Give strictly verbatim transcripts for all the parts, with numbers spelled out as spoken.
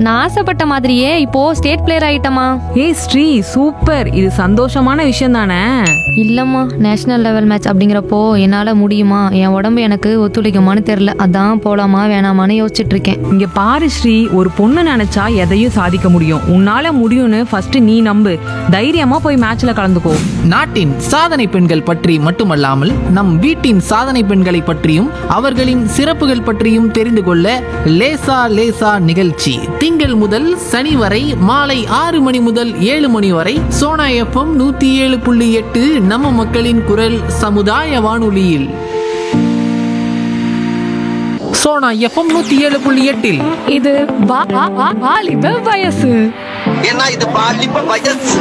நான் ஆசைப்பட்ட மாதிரியே இப்போ ஸ்டேட் பிளேயர் ஆயிட்டமா. ஏய் ஸ்ரீ, சூப்பர். இது சந்தோஷமான விஷயம் தானே? இல்லம்மா, நேஷனல் லெவல் மேட்ச் அப்படிங்கிறப்போ என்னால முடியுமா, என் உடம்பு எனக்கு ஒத்துழைக்குமான்னு தெரியல. அதான் போலாமா வேணாமான்னு யோசிச்சுட்டு இருக்கேன். இங்க பாரு ஸ்ரீ, ஒரு பொண்ணு நினைச்சா எதையும் சாதிக்க முடியும். உன்னால முடியும்னு ஃபர்ஸ்ட் நீ நம்பு. தைரியமா போய் மேட்ச்ல கலந்துக்கோ. நாட்டின் சாதனை பெண்கள் பற்றி மட்டுமல்லாமல் நம் வீட்டின் சாதனை பெண்களை பற்றியும் அவர்களின் சிறப்புகள் பற்றியும் தெரிந்து கொள்ள லேசா லேசா நிகழ்ச்சி திங்கள் முதல் சனி வரை மாலை ஆறு மணி முதல் ஏழு மணி வரை சோனா எஃப்எம் நூத்தி ஏழு புள்ளி எட்டு நம்ம மக்களின் குரல் சமுதாய வானொலியில். சோனா எஃப்எம் நூத்தி ஏழு புள்ளி எட்டில் இது வா- வா- வா- வாலிப வயசு. ஏன்னா இது பாலிப்ப வயசு.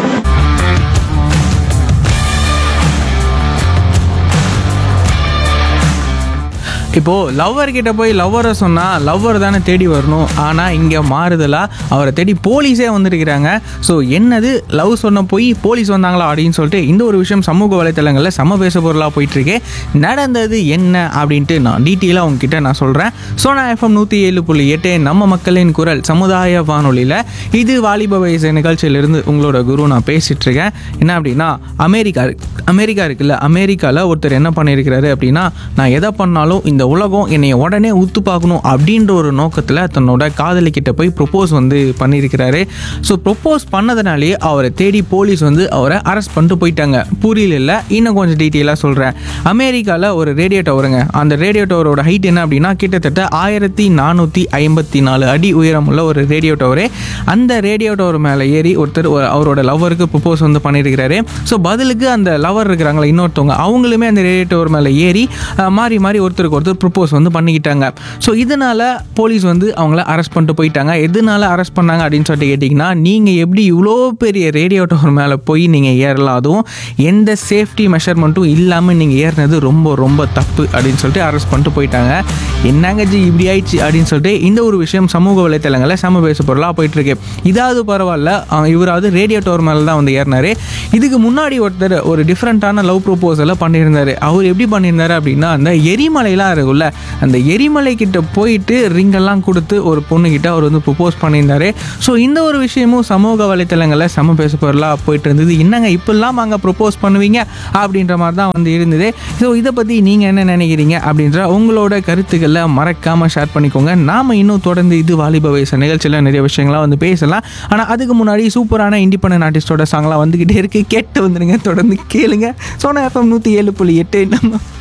இப்போது லவ்வர் கிட்ட போய் லவ்வரை சொன்னால் லவ்வர் தானே தேடி வரணும். ஆனால் இங்கே மாறுதலாக அவரை தேடி போலீஸே வந்துருக்கிறாங்க. ஸோ என்னது லவ் சொன்ன போய் போலீஸ் வந்தாங்களா அப்படின்னு சொல்லிட்டு இந்த ஒரு விஷயம் சமூக வலைத்தளங்களில் சம பேச பொருளாக போயிட்டுருக்கு. நடந்தது என்ன அப்படின்ட்டு நான் டீட்டெயிலாக உங்ககிட்ட நான் சொல்கிறேன். சோனா எஃப்எம் நூற்றி ஏழு புள்ளி எட்டு நம்ம மக்களின் குரல் சமுதாய வானொலியில் இது வாலிப வயசு நிகழ்ச்சியிலிருந்து உங்களோட குரு நான் பேசிகிட்ருக்கேன். என்ன அப்படின்னா, அமெரிக்கா அமெரிக்கா இருக்குல்ல, அமெரிக்காவில் ஒருத்தர் என்ன பண்ணியிருக்கிறாரு அப்படின்னா, நான் எதை பண்ணாலும் இந்த உலகம் என்னை உடனே ஊத்து பார்க்கணும் அப்படின்ற ஒரு நோக்கத்தில் தன்னோட காதலிக்கிட்ட போய் ப்ரொப்போஸ் வந்து பண்ணியிருக்கிறாரு. ஸோ ப்ரொப்போஸ் பண்ணதுனாலே அவரை தேடி போலீஸ் வந்து அவரை அரெஸ்ட் பண்ணிட்டு போயிட்டாங்க. புரியல இல்லை, இன்னும் கொஞ்சம் டீட்டெயிலாக சொல்கிறேன். அமெரிக்காவில் ஒரு ரேடியோ டவருங்க. அந்த ரேடியோ டவரோட ஹைட் என்ன அப்படின்னா கிட்டத்தட்ட ஆயிரத்தி நானூற்றி ஐம்பத்தி நாலு அடி உயரமுள்ள ஒரு ரேடியோ டவரு. அந்த ரேடியோ டவர் மேலே ஏறி ஒருத்தர் அவரோட லவ்வருக்கு ப்ரொப்போஸ் வந்து பண்ணியிருக்கிறாரு. ஸோ பதிலுக்கு அந்த லவர் இருக்கிறாங்களா இன்னொருத்தவங்க, அவங்களுமே அந்த ரேடியோ டவர் மேலே ஏறி மாறி மாறி ஒருத்தருக்கு ஒருத்தர் ப்ரொப்போஸ் வந்து பண்ணிக்கிட்டாங்க. ஸோ இதனால் போலீஸ் வந்து அவங்கள அரெஸ்ட் பண்ணிட்டு போயிட்டாங்க. எதனால அரெஸ்ட் பண்ணாங்க அப்படின்னு சொல்லிட்டு கேட்டிங்கன்னா, நீங்கள் எப்படி இவ்வளோ பெரிய ரேடியோ டவர் மேலே போய் நீங்கள் ஏறலாம், அதுவும் எந்த சேஃப்டி மெஷர்மெண்ட்டும் இல்லாமல் நீங்கள் ஏறினது ரொம்ப ரொம்ப தப்பு அப்படின்னு சொல்லிட்டு அரெஸ்ட் பண்ணிட்டு போயிட்டாங்க. என்னங்க ஜி இப்படி ஆயிடுச்சு அப்படின்னு சொல்லிட்டு இந்த ஒரு விஷயம் சமூக வலைத்தளங்களில் சம பேச பொருளாக போயிட்டுருக்கு. இதாவது பரவாயில்ல, இவராவது ரேடியோ டவர் மேலே தான் வந்து ஏறினார். இதுக்கு முன்னாடி ஒருத்தர் ஒரு டிஃப்ரெண்ட்டான லவ் ப்ரொப்போசலை பண்ணியிருந்தார். அவர் எப்படி பண்ணியிருந்தார் அப்படின்னா, அந்த எரிமலைலாம் இருக்குல்ல, அந்த எரிமலை கிட்ட போயிட்டு ரிங்கெல்லாம் கொடுத்து ஒரு பொண்ணுக்கிட்ட அவர் வந்து ப்ரொப்போஸ் பண்ணியிருந்தார். ஸோ இந்த ஒரு விஷயமும் சமூக வலைத்தளங்களில் சம பேச பொருளாக போயிட்டு இருந்தது. என்னங்க இப்பெல்லாம் அங்கே ப்ரொப்போஸ் பண்ணுவீங்க அப்படின்ற மாதிரி தான் வந்து இருந்தது. ஸோ இதை பற்றி நீங்கள் என்ன நினைக்கிறீங்க அப்படின்ற உங்களோட கருத்துக்களை மறக்காமல் ஷேர் பண்ணிக்கோங்க. நாம் இன்னும் தொடர்ந்து இது வாலிப வயசு நிகழ்ச்சியில் நிறைய விஷயங்கள்லாம் வந்து பேசலாம். ஆனால் அதுக்கு முன்னாடி சூப்பரான இண்டிபெண்டன்ட் ஆர்டிஸ்டோட சாங்லாம் வந்துக்கிட்டே இருக்குது. கேட்டு வந்துடுங்க, தொடர்ந்து கேளுங்க. சோனா எஃப்எம் நூற்றி ஏழு புள்ளி எட்டு நம்ம